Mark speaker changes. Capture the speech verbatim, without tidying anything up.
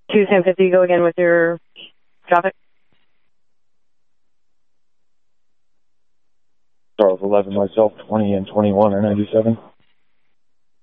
Speaker 1: two ten fifty, go again with your traffic.
Speaker 2: Charles eleven, myself, twenty and twenty-one or ninety-seven.